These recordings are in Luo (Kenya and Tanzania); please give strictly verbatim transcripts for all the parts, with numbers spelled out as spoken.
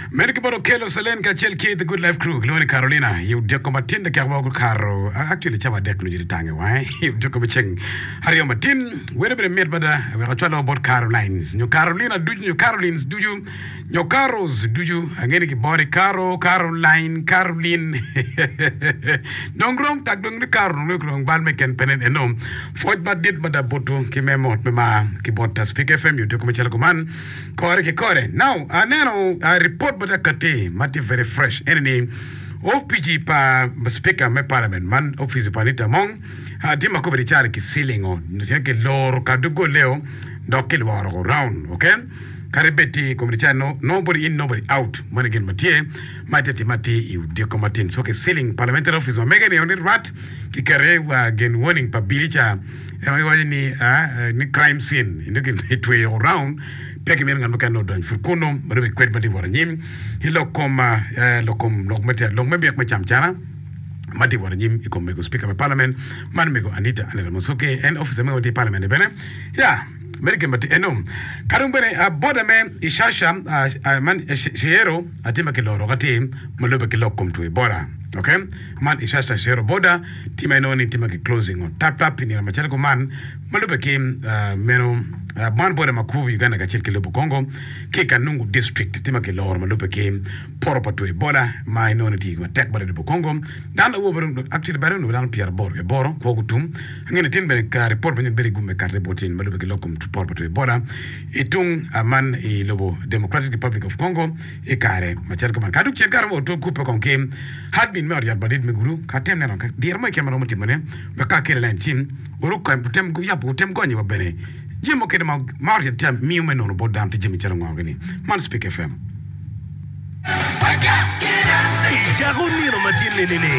Merke baro kelo salen ka chel ki the good life crew Lone Carolina you deko matin de karwa ko karo actually chama dek no jiri tange why you deko cheng Hario Martin where be met bada we ka twala about Carolines New Carolina do you Carolines do you New Caros do you ngene ki body Caro Caroline Caroline nongrom tak dong de Caro no krong ban me ken penen enom foj ba dit bada boto ki memot me ma ki bota Speak F M you deko chela ko man kore ki kore now aneno a report but kate mati very fresh any of P G pa speaker me parliament man office panita mong atima ko berichar ki ceiling on ke lor ka dugo leo dokil waro round okay karibeti ko berichar no nobody in nobody out man again matie mati mati you de commatin so ke ceiling parliamentary office ma mega ni on rat ki kare wa again warning pa bilicha ni ah ni crime scene indugin hitway around peki men ngan makano don furkuno mare kwet mati waranyim hilo koma lokom lokmete lokmebek machamchana mati waranyim ikom mego speaker of parliament man mego Anita Anela Musoke and officer mego di parliament bene ya merike mati enom karumbere aboda me ishasha man shero atima kiloro kati malobe kilokom tu bora okay man ishasha shero boda tima inoni tima ki closing on tap tap ni machana ko man malobe kim meno Uh, man boda makubu Uganda kachil kilobo Congo ke kanungu district tima ke lor malupe ke poro patu ebola ma inoni ti ma tek bada libo Congo dan wo baro actually baro no dan Pierre Bor e boro ko gutum ngene tin ben ka report ben beri gumme ka reportin malupe ke lokum poro patu ebola itung aman e lobo Democratic Republic of Congo e kare ma cher ko man kaduk cher kar mo to coupe kon ke had been mer yar badit me guru ka tem ne non ka dir ma ke maro mutim ne be ka ke len tin oro ko tem go yapo tem gonyi ba bene Jim okay ma market time mi men on board down to Jimmy Chalongo ngani man Speak F M Jagoni no matine nene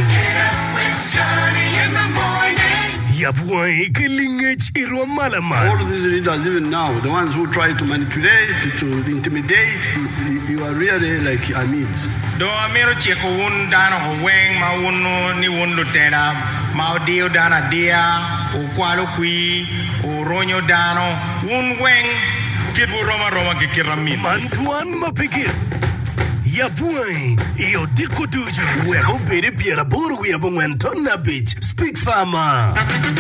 Yabwai kilingech irwa malama all of these leaders even now the ones who try to manipulate to intimidate to, you are really like Amid do amiro cheko won dana ho weng ma wono ni wondo tena ma dio dana dia o kwalo kui o ronyo dano won weng kibu roma roma ke kiramin Antoine Mapigir Yabwai iyo diko duju we ho bere biara boru we abongwen tonna beach Speak Farmer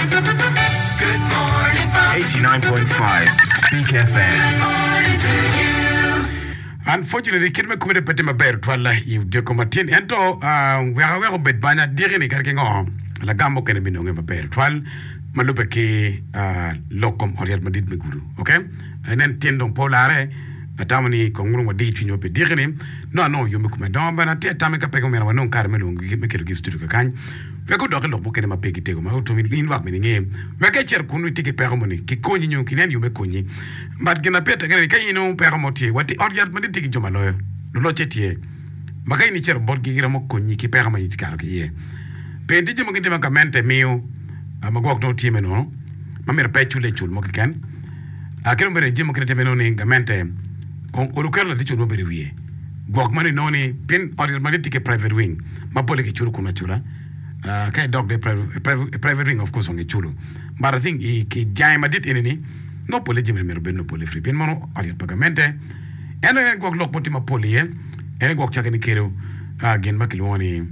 Good morning eighty-nine point five Speak F M Good morning to you Unfortunately kid me kumere pete maber twala you de komatin ento we ha we ho bet banya dire ni karke ngo la gambo kene binonge maber twal malupe ke lokom oriat madid meguru okay enen tendon polare atamani konguru wadi twinyo pe digene no no yo mekume don bana te tameka pe komena wanon karmelo me kero gistu ka kan pe ko dokelo bokene ma pe kitego ma otomi inwa me nge me ke cher kunu tike pe komoni ki konyi nyon kinen yo me konyi but gena peta gena kay no pe komoti wati oriat madid tike joma loyo lo chetie magay ni cher bot gi gira mo konyi ki pe komani tikaro ki ye pe ndije mo ngite makamente miyo magwak no time no mamir pe chule chul mo ken akero mbere jimo kene temeno ni gamente kon orukela dicho no bere wiye gwak mani no ni pin original mani tike private wing ma pole ke chulu kuna chula kai dog de private private wing of course on chulu but I think i ki jay ma dit enini no pole jimo mero ben no pole free pin mono original pagamente eno en gwak lok poti ma pole ye en gwak chakani kero again makilwoni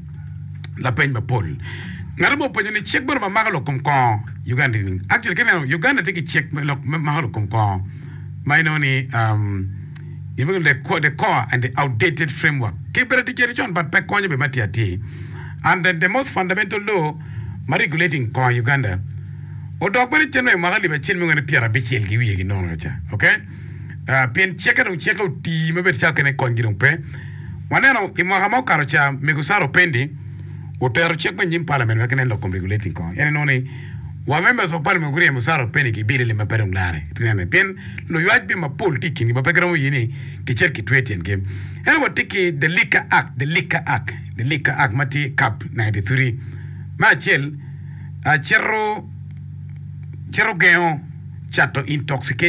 la peñ ma pole ngaramo penye ni check bar ma magalo kom ko Uganda ni actually kena Uganda take check ma magalo kom ko my noni um even the core the core and the outdated framework keep it education but pe konye be matiati and then the most fundamental law ma regulating ko Uganda o dog bari chenwe magali be chenwe ngene piara be chel gi wiye gi non cha okay uh pen check out check out ti me be cha kene konjirong pe waneno imagamo karo cha megusaro pendi Otero check when Jim Parliament wakene lokom regulating ko. Yani noni wa members of Parliament guri musaro peni ki bili le maperong lare. Tinane pen no yuaj bi ma politiki ni mapekera mo yini ki cher ki tweti en game. Yani wa tiki the Liquor Act, the Liquor Act, the Liquor Act mati cap ninety-three. Ma chel a cherro cherro geo chato intoxicated